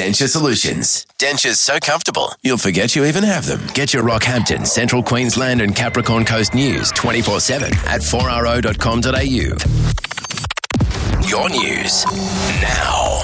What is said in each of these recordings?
Denture Solutions. Dentures so comfortable, you'll forget you even have them. Get your Rockhampton, Central Queensland and Capricorn Coast news 24/7 at 4RO.com.au. Your news now.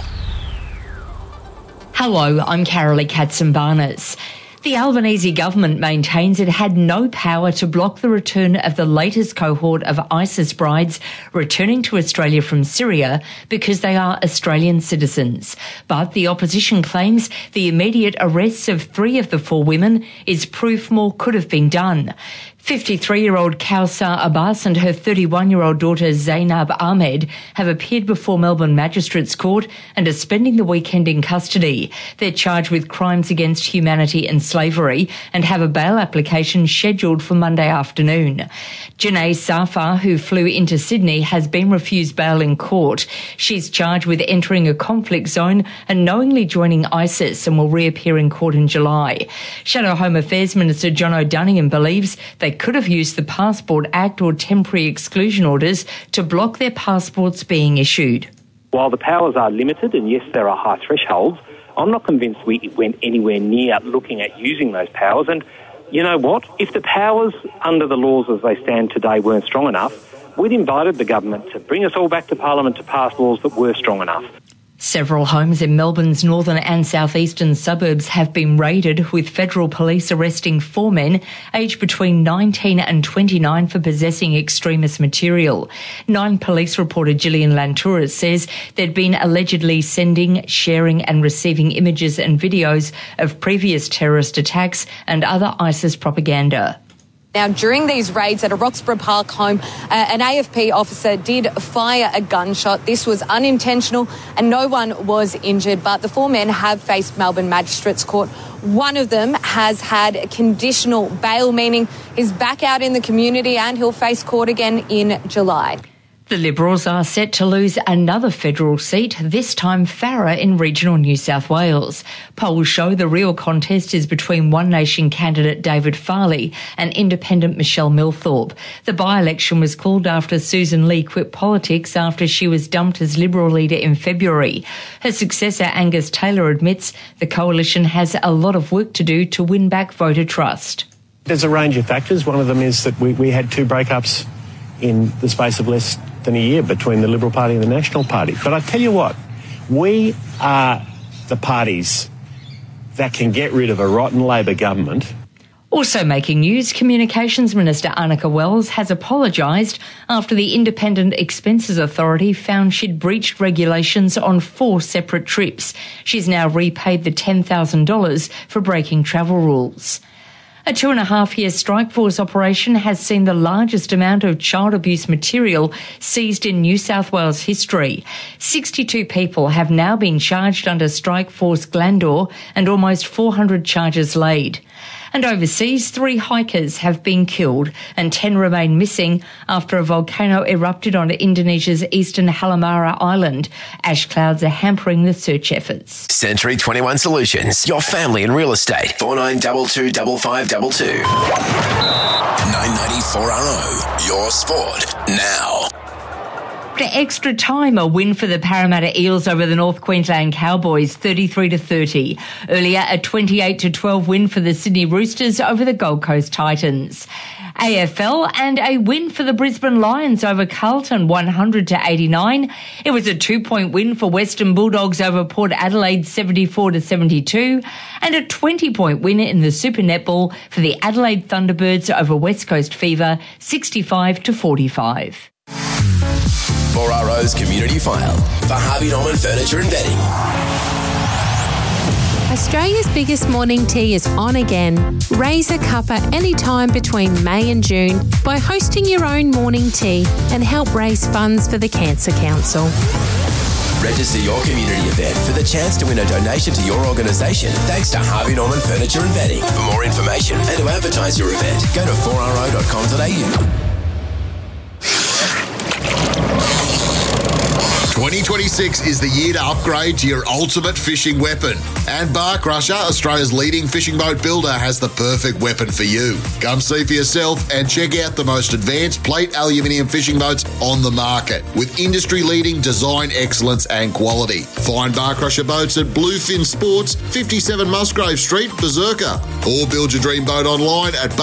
Hello, I'm Carolee Katzenbarnes. The Albanese government maintains it had no power to block the return of the latest cohort of ISIS brides returning to Australia from Syria because they are Australian citizens. But the opposition claims the immediate arrests of 3 of the 4 women is proof more could have been done. 53-year-old Kausar Abbas and her 31-year-old daughter Zainab Ahmed have appeared before Melbourne Magistrates Court and are spending the weekend in custody. They're charged with crimes against humanity and slavery and have a bail application scheduled for Monday afternoon. Janae Safar, who flew into Sydney, has been refused bail in court. She's charged with entering a conflict zone and knowingly joining ISIS and will reappear in court in July. Shadow Home Affairs Minister John O'Donoghue believes they could have used the Passport Act or temporary exclusion orders to block their passports being issued. While the powers are limited, and yes, there are high thresholds, I'm not convinced we went anywhere near looking at using those powers. And you know what? If the powers under the laws as they stand today weren't strong enough, we'd invited the government to bring us all back to Parliament to pass laws that were strong enough. Several homes in Melbourne's northern and southeastern suburbs have been raided, with federal police arresting 4 men aged between 19 and 29 for possessing extremist material. 9 police reporter Gillian Lantouris says they'd been allegedly sending, sharing and receiving images and videos of previous terrorist attacks and other ISIS propaganda. Now, during these raids at a Roxburgh Park home, an AFP officer did fire a gunshot. This was unintentional and no one was injured, but the 4 men have faced Melbourne Magistrates Court. One of them has had conditional bail, meaning he's back out in the community and he'll face court again in July. The Liberals are set to lose another federal seat, this time Farrer in regional New South Wales. Polls show the real contest is between One Nation candidate David Farley and independent Michelle Milthorpe. The by-election was called after Susan Lee quit politics after she was dumped as Liberal leader in February. Her successor Angus Taylor admits the coalition has a lot of work to do to win back voter trust. There's a range of factors. One of them is that we had 2 breakups in the space of less than a year between the Liberal Party and the National Party. But I tell you what, we are the parties that can get rid of a rotten Labor government. Also making news, Communications Minister Annika Wells has apologised after the Independent Expenses Authority found she'd breached regulations on 4 separate trips. She's now repaid the $10,000 for breaking travel rules. A 2.5-year Strikeforce operation has seen the largest amount of child abuse material seized in New South Wales history. 62 people have now been charged under Strikeforce Glandor and almost 400 charges laid. And overseas, 3 hikers have been killed and 10 remain missing after a volcano erupted on Indonesia's eastern Halmahera Island. Ash clouds are hampering the search efforts. Century 21 Solutions, your family in real estate. 4922 5522. 994RO, your sport now. After extra time, a win for the Parramatta Eels over the North Queensland Cowboys, 33-30. Earlier, a 28-12 win for the Sydney Roosters over the Gold Coast Titans. AFL and a win for the Brisbane Lions over Carlton, 100-89. It was a 2-point win for Western Bulldogs over Port Adelaide, 74-72, and a 20-point win in the Super Netball for the Adelaide Thunderbirds over West Coast Fever, 65-45. 4RO's Community File for Harvey Norman Furniture and Bedding. Australia's biggest morning tea is on again. Raise a cuppa anytime between May and June by hosting your own morning tea and help raise funds for the Cancer Council. Register your community event for the chance to win a donation to your organisation thanks to Harvey Norman Furniture and Bedding. For more information and to advertise your event, go to 4ro.com.au. 2026 is the year to upgrade to your ultimate fishing weapon. And Bar Crusher, Australia's leading fishing boat builder, has the perfect weapon for you. Come see for yourself and check out the most advanced plate aluminium fishing boats on the market with industry-leading design excellence and quality. Find Bar Crusher boats at Bluefin Sports, 57 Musgrave Street, Berserker. Or build your dream boat online at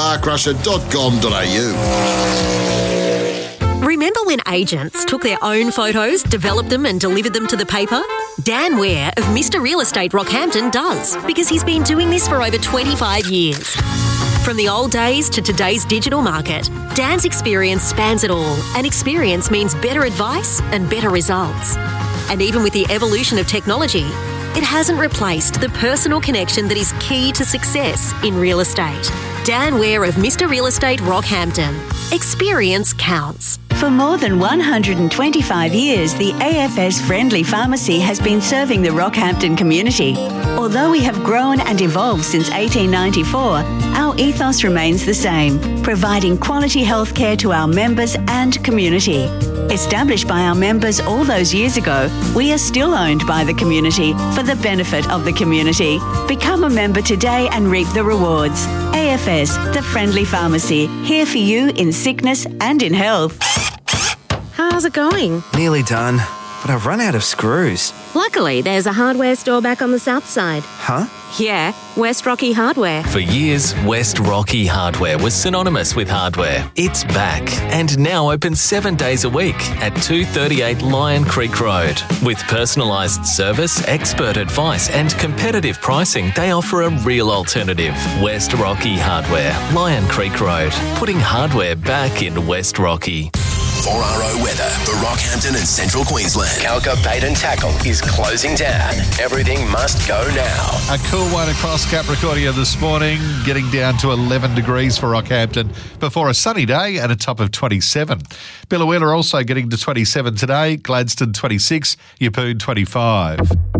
barcrusher.com.au. Remember when agents took their own photos, developed them and delivered them to the paper? Dan Ware of Mr. Real Estate Rockhampton does, because he's been doing this for over 25 years. From the old days to today's digital market, Dan's experience spans it all, and experience means better advice and better results. And even with the evolution of technology, it hasn't replaced the personal connection that is key to success in real estate. Dan Ware of Mr. Real Estate Rockhampton. Experience counts. For more than 125 years, the AFS Friendly Pharmacy has been serving the Rockhampton community. Although we have grown and evolved since 1894, our ethos remains the same, providing quality healthcare to our members and community. Established by our members all those years ago, we are still owned by the community for the benefit of the community. Become a member today and reap the rewards. AFS, the Friendly Pharmacy, here for you in sickness and in health. How's it going? Nearly done, but I've run out of screws. Luckily, there's a hardware store back on the south side. Huh? Yeah, West Rocky Hardware. For years, West Rocky Hardware was synonymous with hardware. It's back and now open 7 days a week at 238 Lion Creek Road. With personalised service, expert advice and competitive pricing, they offer a real alternative. West Rocky Hardware, Lion Creek Road, putting hardware back in West Rocky. 4RO weather for Rockhampton and Central Queensland. Calca Bait and Tackle is closing down. Everything must go now. A cool one across Capricornia this morning, getting down to 11 degrees for Rockhampton before a sunny day and a top of 27. Billawheeler also getting to 27 today, Gladstone 26, Yeppoon 25.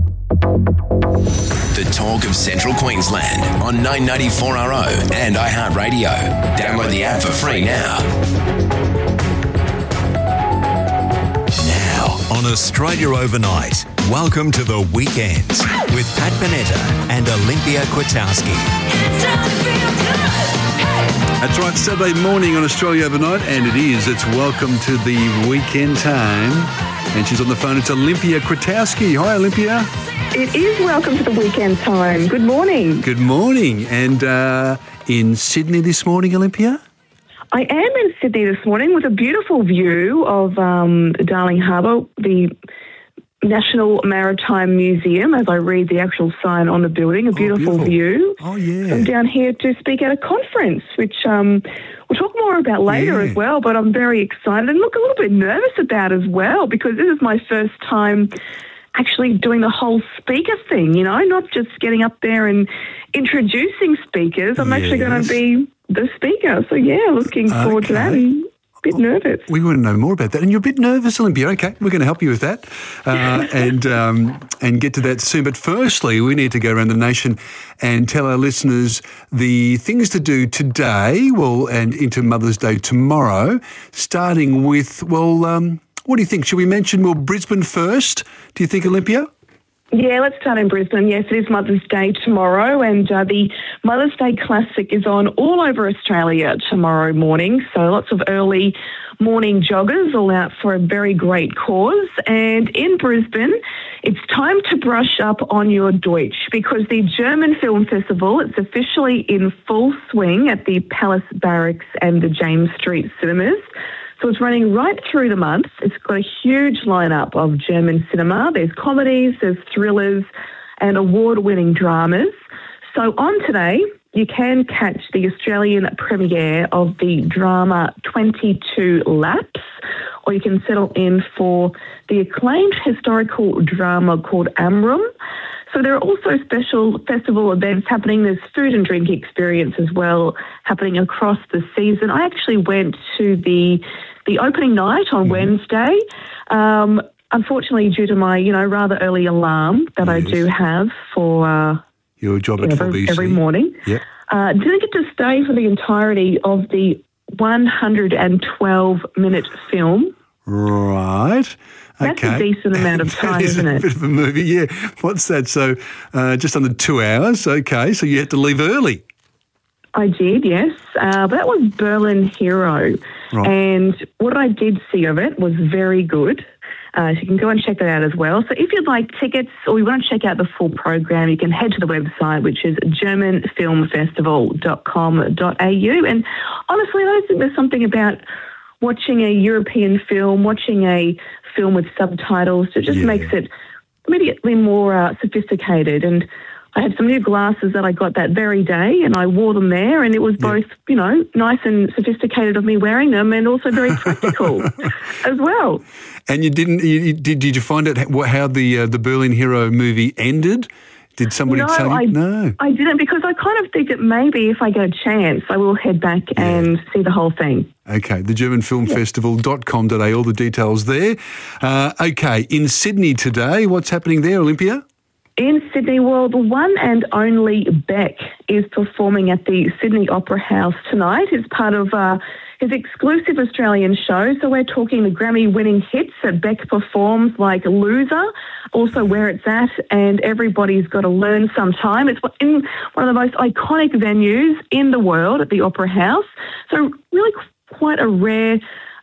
The talk of Central Queensland on 994RO and iHeartRadio. Download the app for free now. On Australia Overnight, welcome to the weekend with Pat Bonetta and Olympia Kwiatkowski. That's right, Saturday morning on Australia Overnight, and it's welcome to the weekend time. And she's on the phone, it's Olympia Kwiatkowski. Hi, Olympia. It is welcome to the weekend time. Good morning. Good morning. And in Sydney this morning, Olympia? I am in Sydney this morning with a beautiful view of Darling Harbour, the National Maritime Museum, as I read the actual sign on the building, a beautiful view. Oh, yeah. I'm down here to speak at a conference, which we'll talk more about later as well, but I'm very excited and look a little bit nervous about as well, because this is my first time actually doing the whole speaker thing, you know, not just getting up there and introducing speakers. I'm actually going to be the speaker. So, yeah, looking forward to that and a bit nervous. We want to know more about that. And you're a bit nervous, Olympia. Okay, we're going to help you with that and get to that soon. But firstly, we need to go around the nation and tell our listeners the things to do today, and into Mother's Day tomorrow, starting with, what do you think? Should we mention Brisbane first? Do you think, Olympia? Yeah, let's start in Brisbane. Yes, it is Mother's Day tomorrow, and the Mother's Day Classic is on all over Australia tomorrow morning. So lots of early morning joggers all out for a very great cause. And in Brisbane, it's time to brush up on your Deutsch, because the German Film Festival, it's officially in full swing at the Palace Barracks and the James Street cinemas. So it's running right through the month. It's got a huge lineup of German cinema. There's comedies, there's thrillers, and award-winning dramas. So on today, you can catch the Australian premiere of the drama 22 Laps, or you can settle in for the acclaimed historical drama called Amrum. So there are also special festival events happening. There's food and drink experience as well happening across the season. I actually went to the opening night on Wednesday. Unfortunately, due to my, rather early alarm that I do have for your job at 4BC every morning, didn't get to stay for the entirety of the 112-minute film. Right. That's a decent amount of time, isn't it? A bit of a movie, yeah. What's that? So just under 2 hours. Okay, so you had to leave early. I did, yes. But that was Berlin Hero. Right. And what I did see of it was very good. So you can go and check that out as well. So if you'd like tickets or you want to check out the full program, you can head to the website, which is germanfilmfestival.com.au. And honestly, I don't think there's something about watching a European film, watching a film with subtitles, it just makes it immediately more sophisticated. And I had some new glasses that I got that very day, and I wore them there, and it was both, you know, nice and sophisticated of me wearing them, and also very practical as well. And did you find out how the Berlin Hero movie ended? Did somebody tell you? No, I didn't, because I kind of think that maybe if I get a chance, I will head back and see the whole thing. Okay, the germanfilmfestival.com.au, all the details there. Okay, in Sydney today, what's happening there, Olympia? In Sydney, well, the one and only Beck is performing at the Sydney Opera House tonight. It's part of his exclusive Australian show. So we're talking the Grammy-winning hits that Beck performs, like Loser, also Where It's At, and Everybody's Got to Learn Sometime. It's in one of the most iconic venues in the world at the Opera House. So really quite rare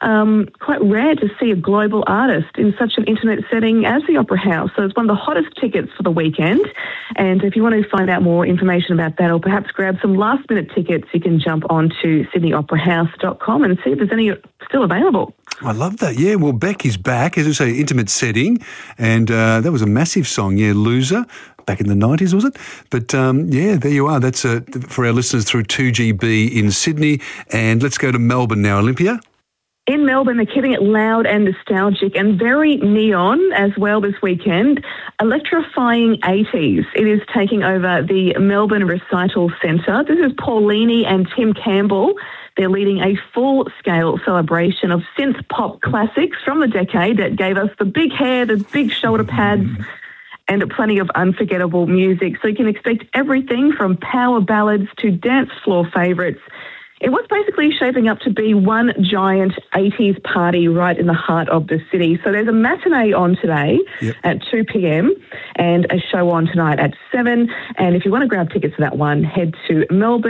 to see a global artist in such an intimate setting as the Opera House. So it's one of the hottest tickets for the weekend. And if you want to find out more information about that, or perhaps grab some last-minute tickets, you can jump on to sydneyoperahouse.com and see if there's any still available. I love that. Yeah, well, Beck is back, as I say, intimate setting. And that was a massive song, Loser. Back in the 90s, was it? But, there you are. That's for our listeners through 2GB in Sydney. And let's go to Melbourne now, Olympia. In Melbourne, they're keeping it loud and nostalgic and very neon as well this weekend. Electrifying 80s. It is taking over the Melbourne Recital Centre. This is Paulini and Tim Campbell. They're leading a full-scale celebration of synth pop classics from the decade that gave us the big hair, the big shoulder pads, and plenty of unforgettable music. So you can expect everything from power ballads to dance floor favourites. It was basically shaping up to be one giant 80s party right in the heart of the city. So there's a matinee on today at 2 p.m. and a show on tonight at 7. And if you want to grab tickets for that one, head to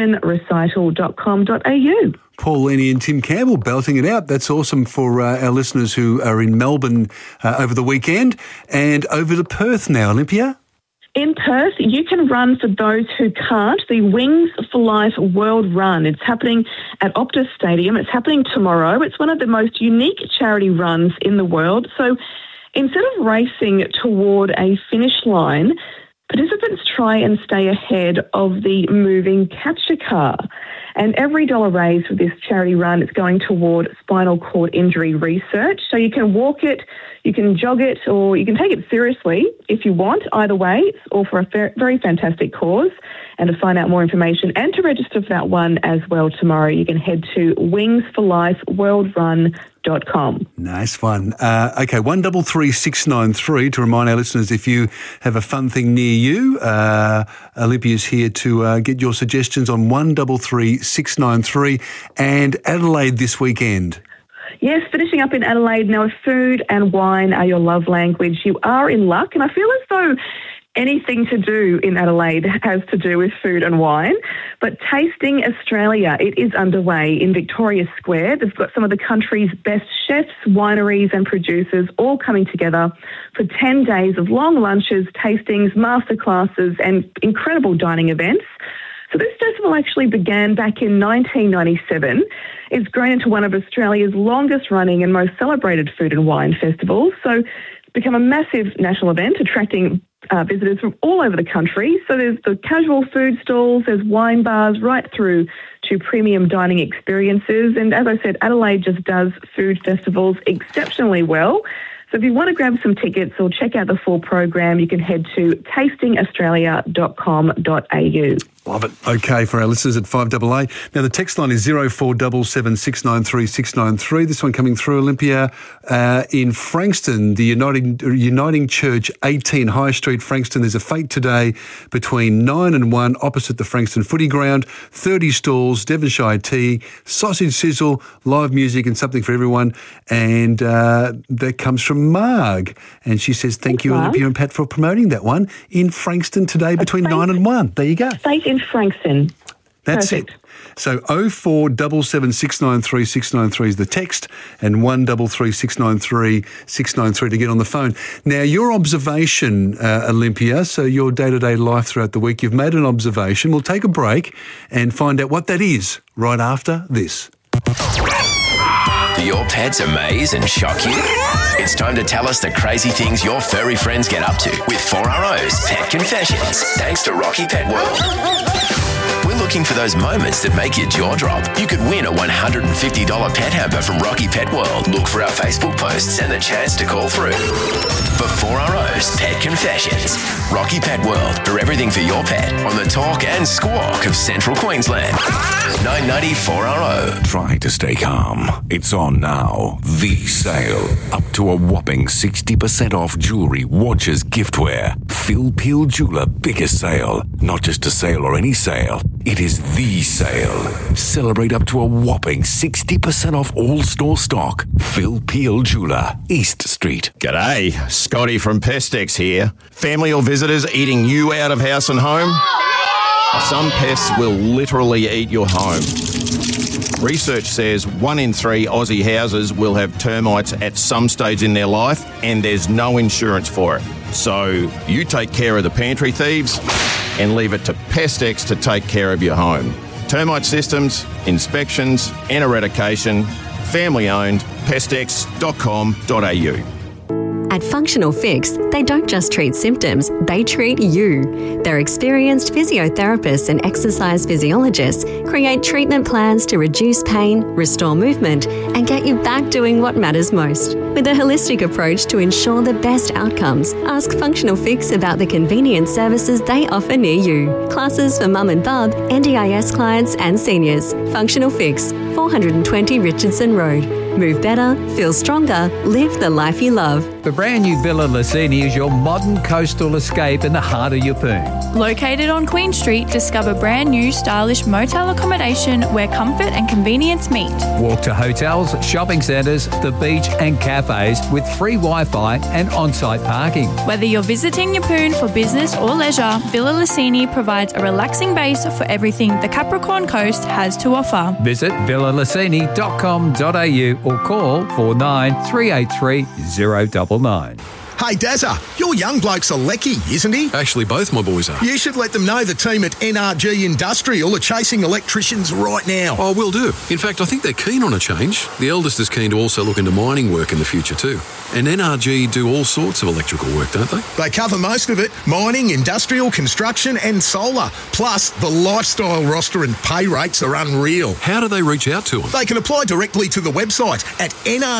melbournerecital.com.au. Paulini and Tim Campbell belting it out. That's awesome for our listeners who are in Melbourne over the weekend. And over to Perth now, Olympia. In Perth, you can run for those who can't, the Wings for Life World Run. It's happening at Optus Stadium. It's happening tomorrow. It's one of the most unique charity runs in the world. So instead of racing toward a finish line, participants try and stay ahead of the moving capture car. And every dollar raised for this charity run is going toward spinal cord injury research. So you can walk it, you can jog it, or you can take it seriously if you want. Either way, it's all for a very fantastic cause. And to find out more information and to register for that one as well tomorrow, you can head to wingsforlifeworldrun.com. Nice one. Okay, 133693 to remind our listeners, if you have a fun thing near you, Olympia's here to get your suggestions on 133693. And Adelaide this weekend. Yes, finishing up in Adelaide. Now, if food and wine are your love language, you are in luck. And I feel as though anything to do in Adelaide has to do with food and wine. But Tasting Australia, it is underway in Victoria Square. They've got some of the country's best chefs, wineries and producers all coming together for 10 days of long lunches, tastings, masterclasses and incredible dining events. So this festival actually began back in 1997. It's grown into one of Australia's longest running and most celebrated food and wine festivals. So it's become a massive national event, attracting visitors from all over the country. So there's the casual food stalls, there's wine bars, right through to premium dining experiences. And as I said, Adelaide just does food festivals exceptionally well. So if you want to grab some tickets or check out the full program, you can head to tastingaustralia.com.au. Love it. Okay, for our listeners at 5AA. Now, the text line is 0477 693 693. This one coming through, Olympia, in Frankston, the Uniting Church, 18 High Street, Frankston. There's a fete today between 9 and 1 opposite the Frankston Footy Ground. 30 stalls, Devonshire tea, sausage sizzle, live music and something for everyone. And that comes from Marg. And she says, thank you, Olympia and Pat, for promoting that one in Frankston today between 9 and 1. There you go. Fete in Frankston. That's Perfect. it. So 0477 693 693 is the text, and 133 693 693 to get on the phone. Now, your observation, Olympia, so your day-to-day life throughout the week, you've made an observation. We'll take a break and find out what that is right after this. Do your pets amaze and shock you? It's time to tell us the crazy things your furry friends get up to with 4RO's Pet Confessions, thanks to Rocky Pet World. We're looking for those moments that make your jaw drop. You could win a $150 pet hamper from Rocky Pet World. Look for our Facebook posts and the chance to call through. For 4RO's Pet Confessions, Rocky Pet World, for everything for your pet on the talk and squawk of Central Queensland. 990 4RO. Try to stay calm. It's on now. The sale. Up to a whopping 60% off jewellery, watches, giftware. Phil Peel Jeweller biggest sale. Not just a sale or any sale. It is the sale. Celebrate up to a whopping 60% off all store stock. Phil Peel Jeweller, East Street. G'day, Scotty from Pestex here. Family or visitors eating you out of house and home? Some pests will literally eat your home. Research says 1 in 3 Aussie houses will have termites at some stage in their life, and there's no insurance for it. So you take care of the pantry thieves and leave it to Pestex to take care of your home. Termite systems, inspections and eradication. Family owned. Pestex.com.au. At Functional Fix, they don't just treat symptoms, they treat you. Their experienced physiotherapists and exercise physiologists create treatment plans to reduce pain, restore movement, and get you back doing what matters most. With a holistic approach to ensure the best outcomes, ask Functional Fix about the convenient services they offer near you. Classes for mum and bub, NDIS clients and seniors. Functional Fix, 420 Richardson Road. Move better, feel stronger, live the life you love. The brand new Villa Licini is your modern coastal escape in the heart of Yeppoon. Located on Queen Street, discover brand new stylish motel accommodation where comfort and convenience meet. Walk to hotels, shopping centres, the beach and cafes with free Wi-Fi and on-site parking. Whether you're visiting Yeppoon for business or leisure, Villa Licini provides a relaxing base for everything the Capricorn Coast has to offer. Visit villalicini.com.au or call 49 383 099. Hey, Dazza, your young bloke's a lecky, isn't he? Actually, both my boys are. You should let them know the team at NRG Industrial are chasing electricians right now. Oh, will do. In fact, I think they're keen on a change. The eldest is keen to also look into mining work in the future too. And NRG do all sorts of electrical work, don't they? They cover most of it. Mining, industrial, construction and solar. Plus, the lifestyle roster and pay rates are unreal. How do they reach out to them? They can apply directly to the website at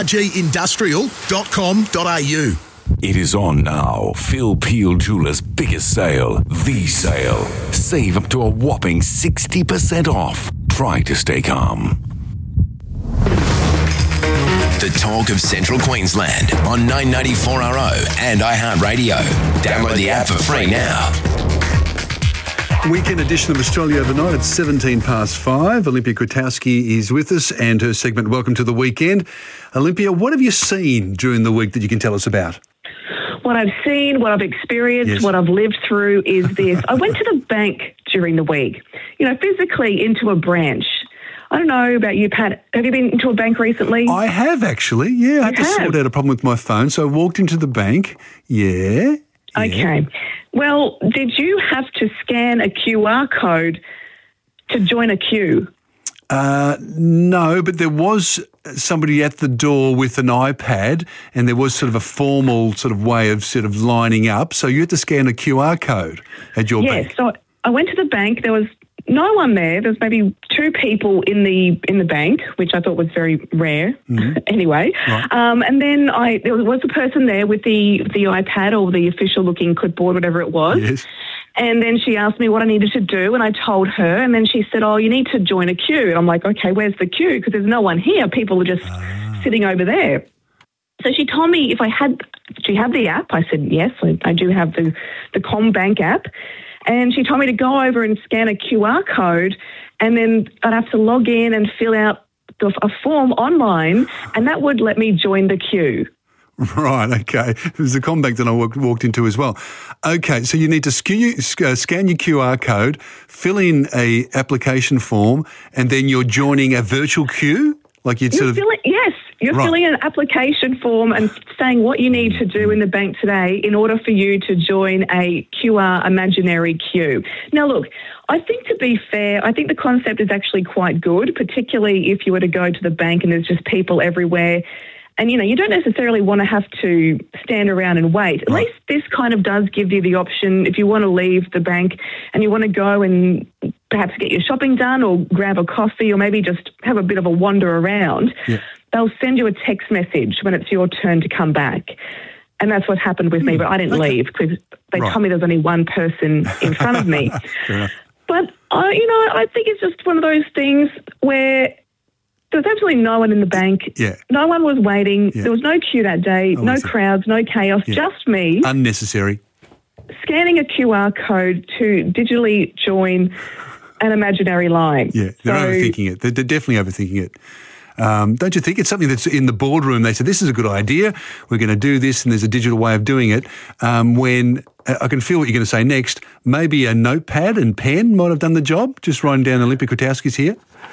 nrgindustrial.com.au. It is on now. Phil Peel Jeweller's biggest sale. The sale. Save up to a whopping 60% off. Try to stay calm. The talk of Central Queensland on 994RO and iHeartRadio. Download the app for free now. Weekend edition of Australia Overnight at 5:17. Olympia Kwiatkowski is with us and her segment Welcome to the Weekend. Olympia, what have you seen during the week that you can tell us about? What I've seen, what I've experienced, what I've lived through is this. I went to the bank during the week, physically into a branch. I don't know about you, Pat. Have you been into a bank recently? I have, actually. Yeah, I had to sort out a problem with my phone, so I walked into the bank. Yeah. Okay. Well, did you have to scan a QR code to join a queue? No, but there was somebody at the door with an iPad, and there was sort of a formal sort of way of sort of lining up. So you had to scan a QR code at your bank. Yes. So I went to the bank. There was no one there. There was maybe 2 people in the bank, which I thought was very rare. Mm-hmm. Anyway, right. And then there was a person there with the iPad or the official looking clipboard, whatever it was. Yes. And then she asked me what I needed to do, and I told her, and then she said, you need to join a queue. And I'm like, okay, where's the queue? Because there's no one here. People are just sitting over there. So she told me do you have the app? I said, yes, I do have the CommBank app. And she told me to go over and scan a QR code, and then I'd have to log in and fill out a form online, and that would let me join the queue. Right, okay. There's a CommBank that I walked into as well. Okay, so you need to scan your QR code, fill in a application form, and then you're joining a virtual queue? Like you're filling an application form and saying what you need to do in the bank today in order for you to join a QR imaginary queue. Now, look, I think to be fair, I think the concept is actually quite good, particularly if you were to go to the bank and there's just people everywhere. And, you don't necessarily want to have to stand around and wait. At least this kind of does give you the option if you want to leave the bank and you want to go and perhaps get your shopping done or grab a coffee or maybe just have a bit of a wander around. Yeah. They'll send you a text message when it's your turn to come back. And that's what happened with me, but I didn't leave because they told me there's only one person in front of me. But, I think it's just one of those things where there was absolutely no one in the bank. Yeah. No one was waiting. Yeah. There was no queue that day, no crowds, no chaos, just me. Unnecessary. Scanning a QR code to digitally join an imaginary line. Yeah, they're overthinking it. They're definitely overthinking it. Don't you think it's something that's in the boardroom? They said, this is a good idea. We're going to do this, and there's a digital way of doing it. When I can feel what you're going to say next, maybe a notepad and pen might have done the job, just writing down Olympia Kwiatkowski's here.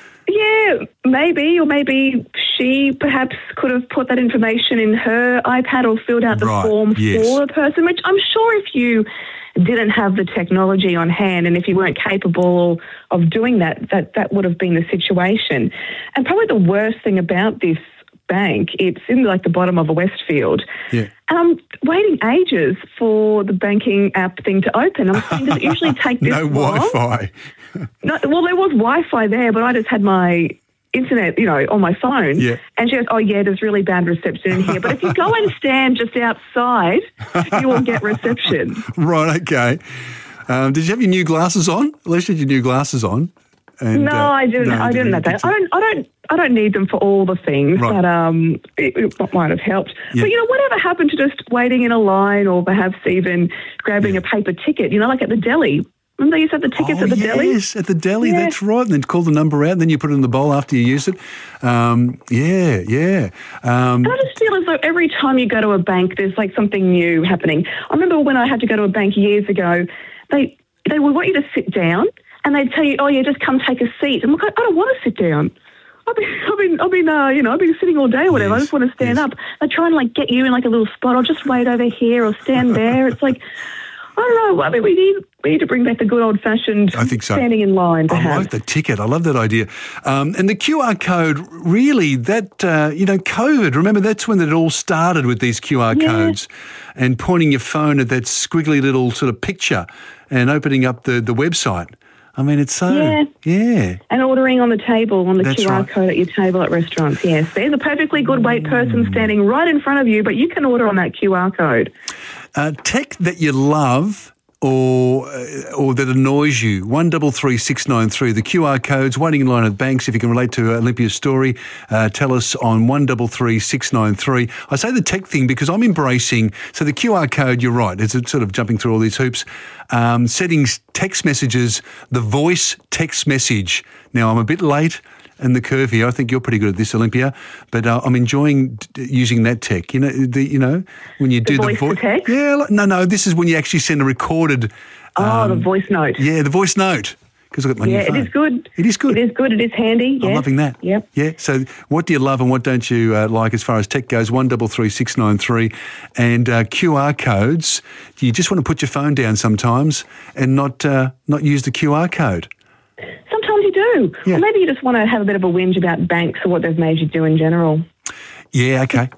Yeah, maybe, or maybe she perhaps could have put that information in her iPad or filled out the form for the person, which I'm sure if you didn't have the technology on hand and if you weren't capable of doing that would have been the situation. And probably the worst thing about this bank, it's in the bottom of a Westfield. Yeah. And I'm waiting ages for the banking app thing to open. I'm thinking, does it usually take this long? No Wi-Fi. No, well, there was Wi-Fi there, but I just had my internet, on my phone. Yeah. And she goes, there's really bad reception in here. But if you go and stand just outside, you will get reception. Right, okay. Did you have your new glasses on? At least you had your new glasses on. And, no, I didn't. I didn't have that. I don't need them for all the things, but it might have helped. Yeah. But whatever happened to just waiting in a line, or perhaps even grabbing a paper ticket? Like at the deli. Remember they used to have the tickets at the deli? Yes, at the deli. Yeah. That's right. And then call the number out, and then you put it in the bowl after you use it. And I just feel as though every time you go to a bank, there's something new happening. I remember when I had to go to a bank years ago, they would want you to sit down. And they'd tell you, just come take a seat. And I don't want to sit down. I've been sitting all day or whatever. I just want to stand up. They try and get you in a little spot. I'll just wait over here or stand there. It's I don't know. I mean, we need to bring back the good old-fashioned standing in line, perhaps. I like the ticket. I love that idea. And the QR code, really, that, COVID, remember, that's when it all started with these QR codes and pointing your phone at that squiggly little sort of picture and opening up the website. I mean, it's so, And ordering on the table, on the QR code at your table at restaurants, yes. There's a perfectly good wait person standing right in front of you, but you can order on that QR code. Tech that you love or that annoys you, 133693. The QR codes, waiting in line at banks. If you can relate to Olympia's story, tell us on 133693. I say the tech thing because I'm embracing, so the QR code, you're right, it's sort of jumping through all these hoops. Settings, text messages, the voice text message. Now, I'm a bit late in the curve here. I think you're pretty good at this, Olympia, but I'm enjoying using that tech. When you do the voice text? Yeah, no, this is when you actually send a recorded. The voice note. Yeah, the voice note. Because I've got my new phone. It is good. It is good. It is good. It is handy. I'm loving that. Yep. Yeah. So, what do you love and what don't you like as far as tech goes? 133693 and QR codes. Do you just want to put your phone down sometimes and not use the QR code? Sometimes you do. Yeah. Or maybe you just want to have a bit of a whinge about banks or what they've made you do in general. Yeah, okay.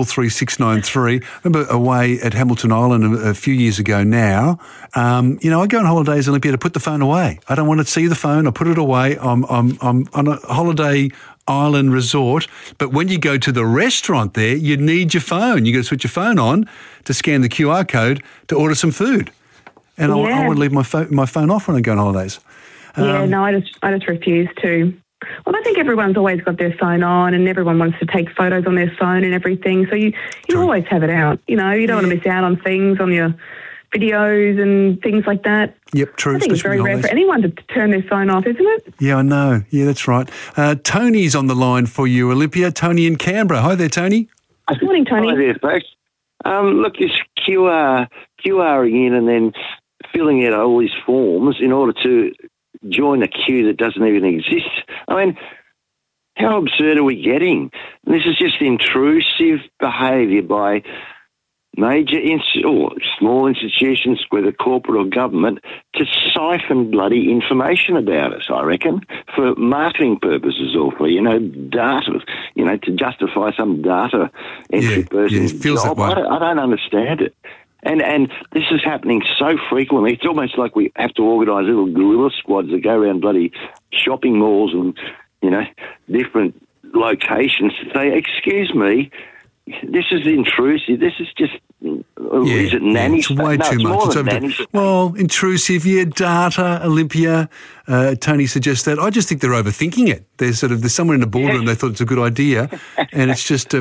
133693. I remember away at Hamilton Island a few years ago now. I go on holidays, Olympia, to put the phone away. I don't want to see the phone. I put it away. I'm on a holiday island resort. But when you go to the restaurant there, you need your phone. You got to switch your phone on to scan the QR code to order some food. And I want to leave my phone off when I go on holidays. No, I just refuse to. Well, I think everyone's always got their phone on and everyone wants to take photos on their phone and everything. So you always have it out. You know, you don't want to miss out on things, on your videos and things like that. Yep, true. I think it's very rare for anyone to turn their phone off, isn't it? Yeah, I know. Yeah, that's right. Tony's on the line for you, Olympia. Tony in Canberra. Hi there, Tony. Good morning, Tony. Hi there, folks. Look, this QRing in and then filling out all these forms in order to join a queue that doesn't even exist. I mean, how absurd are we getting? This is just intrusive behaviour by major or small institutions, whether corporate or government, to siphon bloody information about us, I reckon, for marketing purposes or for, data, to justify some data entry person's job. I don't understand it. And this is happening so frequently. It's almost like we have to organise little guerrilla squads that go around bloody shopping malls and, different locations to say, excuse me, this is intrusive. This is just, is it nanny it's way too much. Well, intrusive, data, Olympia. Tony suggests that. I just think they're overthinking it. There's somewhere in the boardroom they thought it's a good idea, and it's just,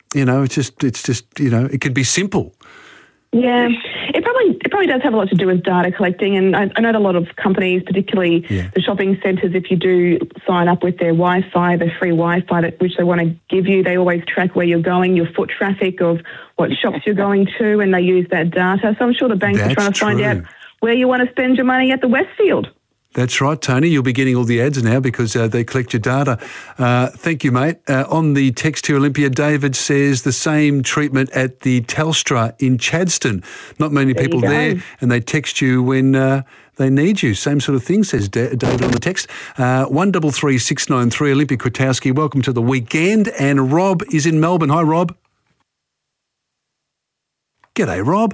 it could be simple. Yeah, it probably does have a lot to do with data collecting, and I know that a lot of companies, particularly the shopping centres, if you do sign up with their Wi-Fi, the free Wi-Fi which they want to give you, they always track where you're going, your foot traffic of what shops you're going to, and they use that data. So I'm sure the banks are trying to find out where you want to spend your money at the Westfield. That's right, Tony. You'll be getting all the ads now because they collect your data. Thank you, mate. On the text to Olympia, David says the same treatment at the Telstra in Chadstone. Not many people there, and they text you when they need you. Same sort of thing, says David on the text. 133693, Olympia Kwiatkowski. Welcome to the weekend. And Rob is in Melbourne. Hi, Rob. G'day, Rob.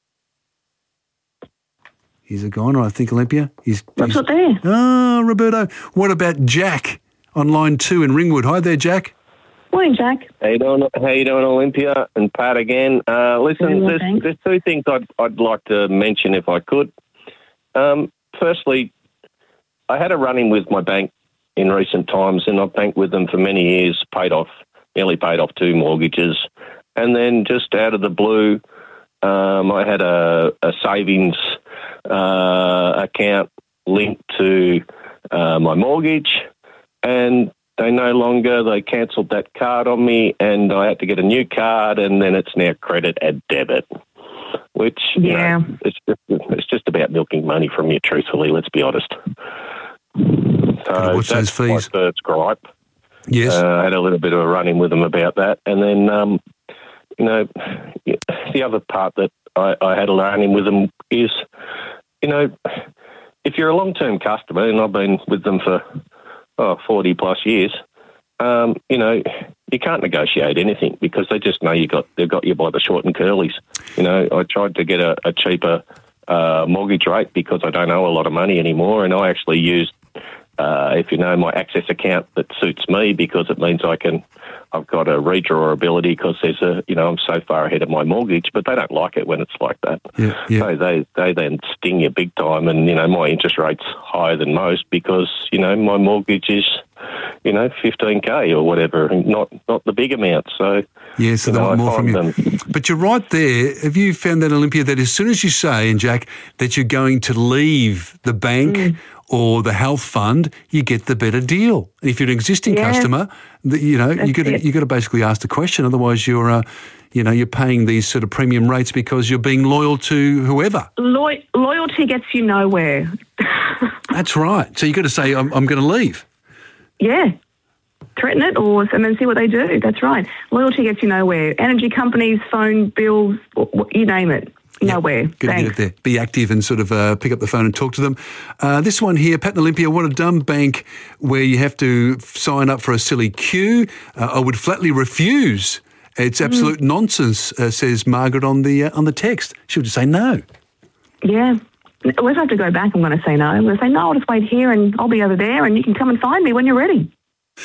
He's a goner, I think, Olympia. He's not there. Oh, Roberto. What about Jack on line 2 in Ringwood? Hi there, Jack. Morning, Jack. How you doing, Olympia and Pat again? Listen, there's two things I'd like to mention if I could. Firstly, I had a run-in with my bank in recent times, and I've banked with them for many years, nearly paid off 2 mortgages. And then just out of the blue, I had a savings account linked to my mortgage, and they cancelled that card on me, and I had to get a new card, and then it's now credit and debit, which it's just about milking money from you, truthfully, let's be honest. So what's those fees? My first gripe. Yes. I had a little bit of a run-in with them about that, and then the other part that I had a run-in with them is, if you're a long-term customer, and I've been with them for 40 plus years, you can't negotiate anything because they just know they've got you by the short and curlies. I tried to get a cheaper mortgage rate because I don't owe a lot of money anymore, and I actually used, my Access account that suits me because it means I've got a redraw ability because I'm so far ahead of my mortgage, but they don't like it when it's like that. So they then sting you big time, and, my interest rate's higher than most because, my mortgage is, $15,000 or whatever, not the big amount. So, yeah, so they want more from you. But you're right there. Have you found that, Olympia, that as soon as you say, and Jack, that you're going to leave the bank or the health fund, you get the better deal. And if you're an existing customer, you got to basically ask the question. Otherwise, you're paying these sort of premium rates because you're being loyal to whoever. Loyalty gets you nowhere. That's right. So you've got to say, I'm going to leave. Yeah. Threaten it and then see what they do. That's right. Loyalty gets you nowhere. Energy companies, phone bills, you name it. Nowhere. Got to get it there. Be active and sort of pick up the phone and talk to them. This one here, Pat and Olympia, what a dumb bank where you have to sign up for a silly queue. I would flatly refuse. It's absolute nonsense, says Margaret on the text. She would just say no. Yeah. Well, if I have to go back, I'm going to say no. I'm going to say, no, I'll just wait here and I'll be over there and you can come and find me when you're ready.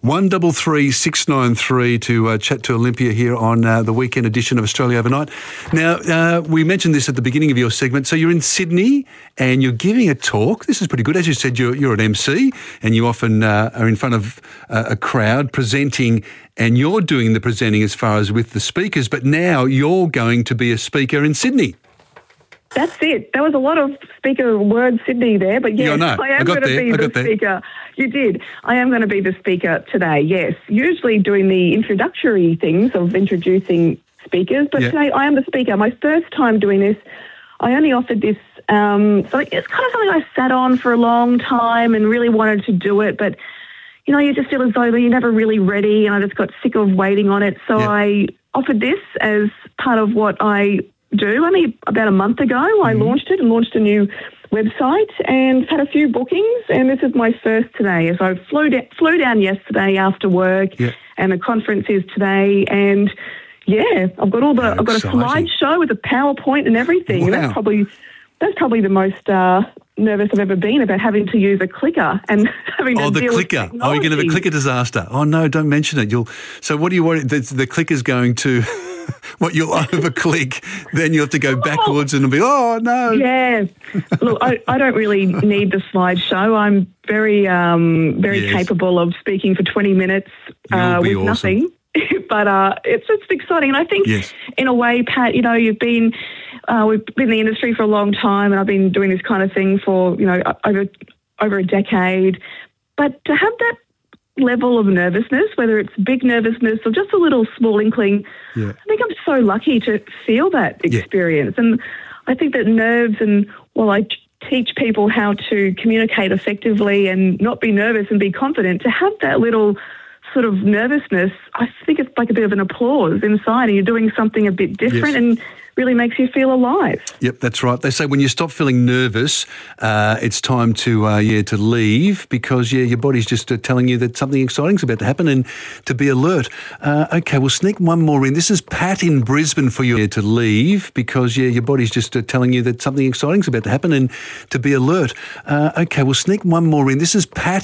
133 693 to chat to Olympia here on the weekend edition of Australia Overnight. Now, we mentioned this at the beginning of your segment. So you're in Sydney and you're giving a talk. This is pretty good. As you said, you're an MC and you often are in front of a crowd presenting, and you're doing the presenting as far as with the speakers, but now you're going to be a speaker in Sydney. That's it. There was a lot of speaker word Sydney there, but yes, yeah, I am going to be the speaker. You did. I am going to be the speaker today, yes. Usually doing the introductory things of introducing speakers, but today I am the speaker. My first time doing this, I only offered this, so it's kind of something I sat on for a long time and really wanted to do it, but you know, you just feel as though you're never really ready, and I just got sick of waiting on it. So I offered this as part of what I do. Only about a month ago, I launched it and launched a new website and had a few bookings, and this is my first today. As I flew down yesterday after work, and the conference is today, and I've got I've got a slideshow with a PowerPoint and everything. Wow. And that's probably the most nervous I've ever been about having to use a clicker and having to deal with technology. Oh, you're going to have a clicker disaster. Oh no, don't mention it. So what do you worry? The clicker's going to what, you'll over-click, then you have to go backwards and it'll be, oh no. Yeah. Look, I don't really need the slideshow. I'm very capable of speaking for 20 minutes with awesome. nothing. But it's exciting. And I think in a way, Pat, you know, we've been in the industry for a long time, and I've been doing this kind of thing for, you know, over a decade. But to have that level of nervousness, whether it's big nervousness or just a little small inkling, I think I'm so lucky to feel that experience. And I think that nerves, and while I teach people how to communicate effectively and not be nervous and be confident, to have that little sort of nervousness, I think it's like a bit of an applause inside, and you're doing something a bit different and really makes you feel alive. Yep, that's right. They say when you stop feeling nervous, it's time to leave, because your body's just telling you that something exciting's about to happen, and to be alert. Okay, we'll sneak one more in. This is Pat in Brisbane for you to leave, because your body's just telling you that something exciting's about to happen, and to be alert. Okay, we'll sneak one more in. This is Pat